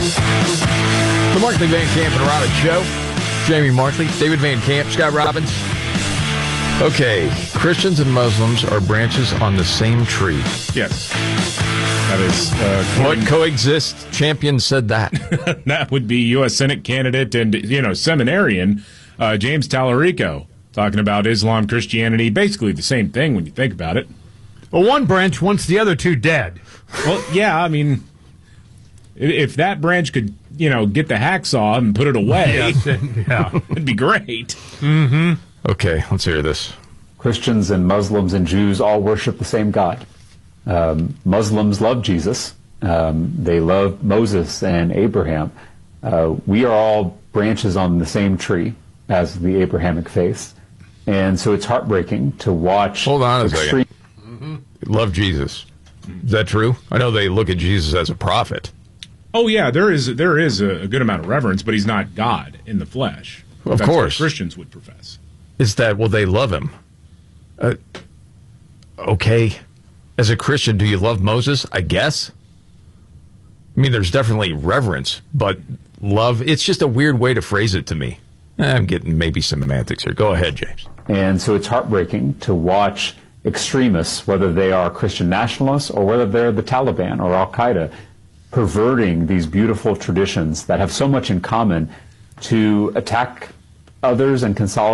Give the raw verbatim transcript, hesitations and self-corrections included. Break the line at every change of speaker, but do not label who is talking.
The Markley, Van Camp, and Robbins Show. Jamie Markley, David Van Camp, Scott Robbins. Okay, Christians and Muslims are branches on the same tree.
Yes. That is... Uh,
what coexist? Champion said that.
That would be U S Senate candidate and, you know, seminarian uh, James Tallarico talking about Islam, Christianity. Basically the same thing when you think about it.
Well, one branch wants the other two dead.
Well, yeah, I mean, if that branch could, you know, get the hacksaw and put it away,
yes, it, yeah.
it'd be great.
Mm-hmm.
Okay, let's hear this.
Christians and Muslims and Jews all worship the same God. Um, Muslims love Jesus. Um, they love Moses and Abraham. Uh, we are all branches on the same tree as the Abrahamic faith. And so it's heartbreaking to watch.
Hold on a
extreme-
second. Mm-hmm. Love Jesus. Is that true? I know they look at Jesus as a prophet.
Oh, yeah, there is there is a good amount of reverence, but he's not God in the flesh.
Of
That's
course.
what Christians would profess.
Is that, well, they love him. Uh, okay. As a Christian, do you love Moses? I guess. I mean, there's definitely reverence, but love, it's just a weird way to phrase it to me. I'm getting maybe some semantics here. Go ahead, James.
And so it's heartbreaking to watch extremists, whether they are Christian nationalists or whether they're the Taliban or Al-Qaeda, perverting these beautiful traditions that have so much in common to attack others and consolidate